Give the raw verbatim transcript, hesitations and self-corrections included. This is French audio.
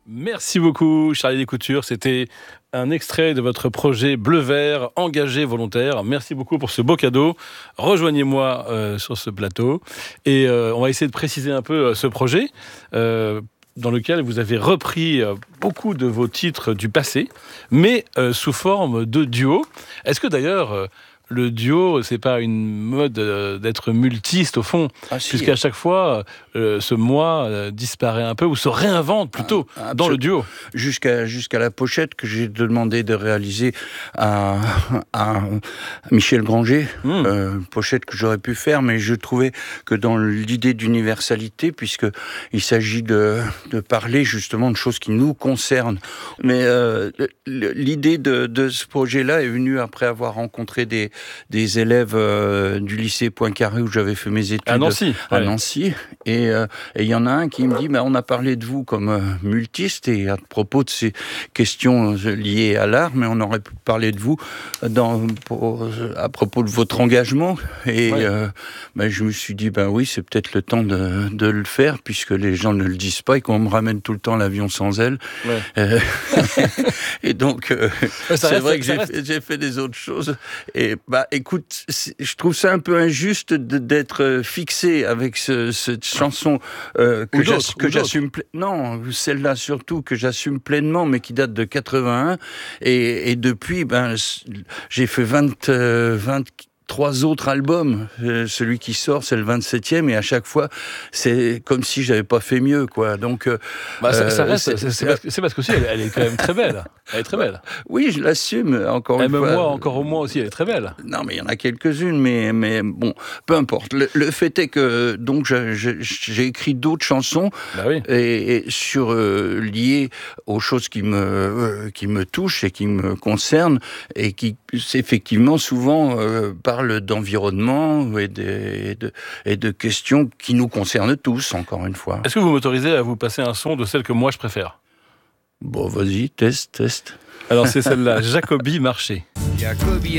Merci beaucoup, Charlie Descoutures. C'était un extrait de votre projet Bleu-Vert, engagé volontaire. Merci beaucoup pour ce beau cadeau. Rejoignez-moi euh, sur ce plateau. Et euh, on va essayer de préciser un peu euh, ce projet, euh, dans lequel vous avez repris euh, beaucoup de vos titres du passé, mais euh, sous forme de duo. Est-ce que d'ailleurs... Euh, le duo, c'est pas une mode euh, d'être multiste au fond, ah, si. Puisqu'à chaque fois, euh, ce moi euh, disparaît un peu ou se réinvente plutôt ah, dans le duo. Jusqu'à jusqu'à la pochette que j'ai demandé de réaliser à, à Michel Granger, mmh. euh, pochette que j'aurais pu faire, mais je trouvais que dans l'idée d'universalité, puisque il s'agit de de parler justement de choses qui nous concernent, mais euh, l'idée de, de ce projet-là est venue après avoir rencontré des des élèves euh, du lycée Poincaré où j'avais fait mes études à Nancy, à ouais. Nancy et euh, il y en a un qui me dit bah, on a parlé de vous comme euh, multiste et à propos de ces questions euh, liées à l'art, mais on aurait pu parler de vous dans, pour, euh, à propos de votre engagement et ouais. euh, bah, je me suis dit bah oui, c'est peut-être le temps de, de le faire puisque les gens ne le disent pas et qu'on me ramène tout le temps l'avion sans aile ouais. euh, et donc euh, ouais, c'est reste, vrai que j'ai fait, j'ai fait des autres choses et bah écoute, je trouve ça un peu injuste de, d'être fixé avec ce, cette chanson euh, que, j'ass- que j'assume pla- non, celle-là surtout que j'assume pleinement, mais qui date de quatre-vingt-un et, et depuis, ben j'ai fait vingt, euh, vingt trois autres albums. Euh, celui qui sort, c'est le vingt-septième, et à chaque fois, c'est comme si j'avais pas fait mieux, quoi. Donc, euh, bah, ça, ça reste. C'est, c'est, c'est, parce que, c'est parce que aussi, elle, elle est quand même très belle. Elle est très belle. Oui, je l'assume. Encore une même fois. Moi, encore au moins aussi, elle est très belle. Non, mais il y en a quelques-unes, mais mais bon, peu importe. Le, le fait est que donc je, je, j'ai écrit d'autres chansons bah oui. et, et sur euh, liées aux choses qui me euh, qui me touchent et qui me concernent et qui effectivement souvent euh, parlent d'environnement et de, et, de, et de questions qui nous concernent tous, encore une fois. Est-ce que vous m'autorisez à vous passer un son de celle que moi je préfère ? Bon, vas-y, teste, teste. Alors c'est celle-là, Jacobi Marché. Jacobi